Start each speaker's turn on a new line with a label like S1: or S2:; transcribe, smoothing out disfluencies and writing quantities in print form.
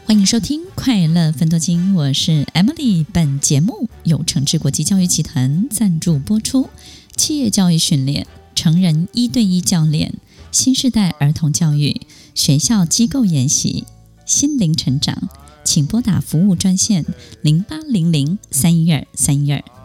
S1: 欢迎收听快乐分多金，我是 Emily。本节目由诚志国际教育集团赞助播出。企业教育训练、成人1对1教练、新世代儿童教育、学校机构研习、心灵成长，请拨打服务专线0800-312-312。